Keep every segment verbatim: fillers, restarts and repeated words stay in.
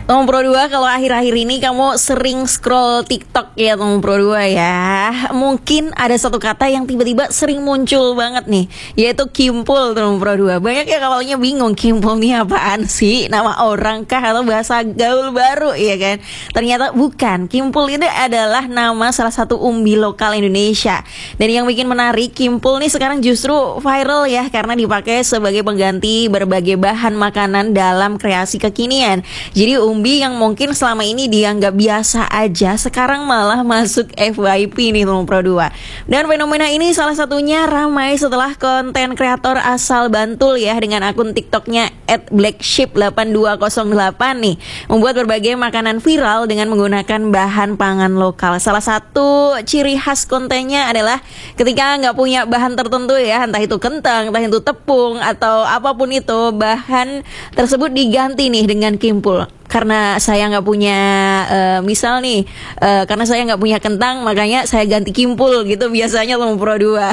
Teman Pro dua, kalau akhir-akhir ini kamu sering scroll TikTok ya teman Pro dua ya, mungkin ada satu kata yang tiba-tiba sering muncul banget nih, yaitu kimpul teman Pro dua. Banyak yang awalnya bingung, kimpul nih apaan sih? Nama orang kah atau bahasa gaul baru ya kan? Ternyata bukan, kimpul ini adalah nama salah satu umbi lokal Indonesia. Dan yang bikin menarik, kimpul nih sekarang justru viral ya, karena dipakai sebagai pengganti berbagai bahan makanan dalam kreasi kekinian. Jadi umbi yang mungkin selama ini dianggap biasa aja, sekarang malah masuk F Y P nih teman Pro dua. Dan fenomena ini salah satunya ramai setelah konten kreator asal Bantul ya, dengan akun TikToknya et black sheep delapan dua nol delapan nih, membuat berbagai makanan viral dengan menggunakan bahan pangan lokal. Salah satu ciri khas kontennya adalah ketika nggak punya bahan tertentu ya, entah itu kentang, entah itu tepung, atau apapun itu, bahan tersebut diganti nih dengan kimpul. Karena saya nggak punya, uh, misal nih, uh, karena saya nggak punya kentang, makanya saya ganti kimpul gitu biasanya teman Pro dua.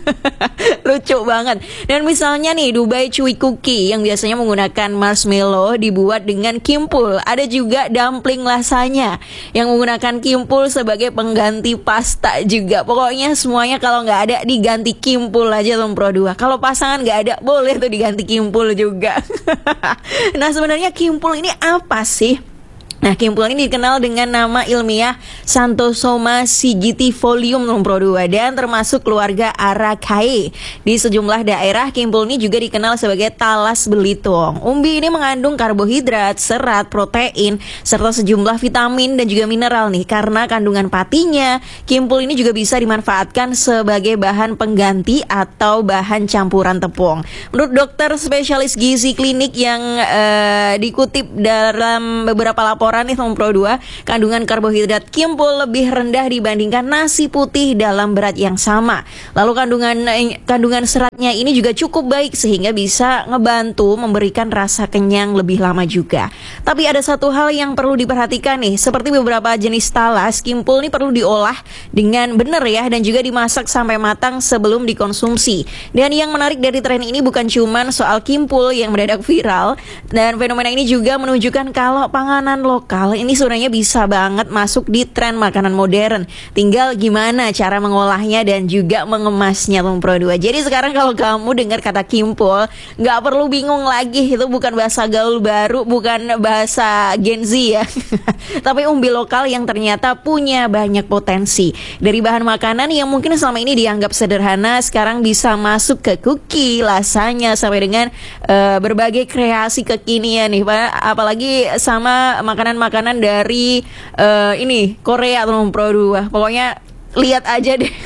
Lucu banget. Dan misalnya nih, Dubai Chewy Cookie yang biasanya menggunakan marshmallow dibuat dengan kimpul. Ada juga dumpling lasanya yang menggunakan kimpul sebagai pengganti pasta juga. Pokoknya semuanya kalau nggak ada diganti kimpul aja teman Pro dua. Kalau pasangan nggak ada, boleh tuh diganti kimpul juga. Nah, sebenarnya kimpul ini apa sih? Nah, kimpul ini dikenal dengan nama ilmiah Xanthosoma sigillifolium teman Pro dua, dan termasuk keluarga Araceae. Di sejumlah daerah, kimpul ini juga dikenal sebagai talas belitung. Umbi ini mengandung karbohidrat, serat, protein, serta sejumlah vitamin dan juga mineral nih. Karena kandungan patinya, kimpul ini juga bisa dimanfaatkan sebagai bahan pengganti atau bahan campuran tepung. Menurut dokter spesialis gizi klinik yang uh, dikutip dalam beberapa laporan nih teman Pro dua, kandungan karbohidrat kimpul lebih rendah dibandingkan nasi putih dalam berat yang sama. Lalu kandungan kandungan seratnya ini juga cukup baik sehingga bisa ngebantu memberikan rasa kenyang lebih lama juga. Tapi ada satu hal yang perlu diperhatikan nih, seperti beberapa jenis talas, kimpul ini perlu diolah dengan benar ya, dan juga dimasak sampai matang sebelum dikonsumsi. Dan yang menarik dari tren ini bukan cuman soal kimpul yang mendadak viral, dan fenomena ini juga menunjukkan kalau panganan lokal lokal ini sebenarnya bisa banget masuk di tren makanan modern. Tinggal gimana cara mengolahnya dan juga mengemasnya teman Pro dua. Jadi sekarang kalau kamu dengar kata kimpul, nggak perlu bingung lagi, itu bukan bahasa gaul baru, bukan bahasa Gen Z ya. Tapi umbi lokal yang ternyata punya banyak potensi. Dari bahan makanan yang mungkin selama ini dianggap sederhana, sekarang bisa masuk ke cookie, lasanya, sampai dengan uh, berbagai kreasi kekinian nih. Apalagi sama makanan makanan dari uh, ini Korea teman Pro dua. Pokoknya lihat aja deh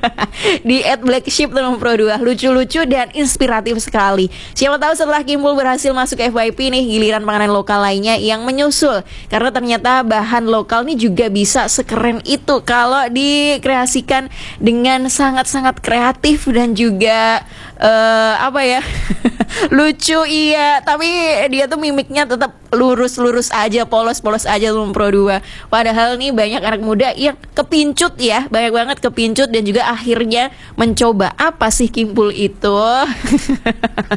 di et black sheep teman Pro dua, lucu-lucu dan inspiratif sekali. Siapa tahu setelah kimpul berhasil masuk F Y P nih, giliran panganan lokal lainnya yang menyusul. Karena ternyata bahan lokal nih juga bisa sekeren itu kalau dikreasikan dengan sangat-sangat kreatif dan juga uh, apa ya lucu iya, tapi dia tuh mimiknya tetap lurus-lurus aja, polos-polos aja teman Pro dua. Padahal nih banyak anak muda yang kepincut ya, banyak banget kepincut dan juga akhirnya mencoba apa sih kimpul itu.